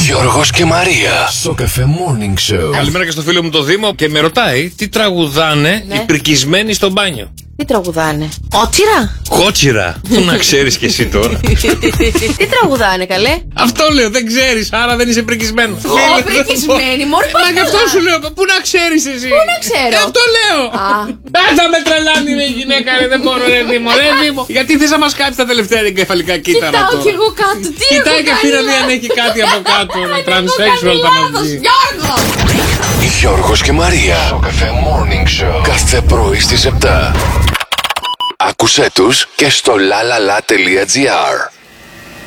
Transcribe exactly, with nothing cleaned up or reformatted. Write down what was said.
Γιώργος και Μαρία. Σοκαφέ Morning Show. Καλημέρα και στο φίλο μου το Δήμο και με ρωτάει τι τραγουδάνε Ναι. οι πρικισμένοι στο μπάνιο. Τι τραγουδάνε? Ότσιρα. Κότσιρα. Πού να ξέρεις κι εσύ τώρα. Τι τραγουδάνε, καλέ? Αυτό λέω, δεν ξέρεις, άρα δεν είσαι πρικισμένο. Ω, πρικισμένη, μωρή. Μα γι' αυτό σου λέω, πού να ξέρεις εσύ. Πού να ξέρω? Ε, αυτό λέω. Α. Δεν θα με τρελάνει ρε γυναίκα, ρε, δεν μπορώ ρε Δήμο, ρε Δήμο. Γιατί θες να μας κάψει τα τελευταία εγκεφαλικά κύτταρα Κοιτάω τώρα. κι εγώ κάτω. Τι Κοιτάει έχω και αυτή να κάνει δει αν έχει κάτι από κάτω. λάθος? Ένα transsexual θα μας Λάθος, δει. Γιώργο! Γιώργος και Μαρία. Σοκαφέ Morning Show. Κάθε πρωί στις επτά. Άκουσέ τους και στο lalala.gr.